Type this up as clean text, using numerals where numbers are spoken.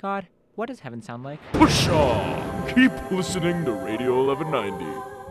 God, what does heaven sound like? Pshaw! Keep listening to Radio 1190.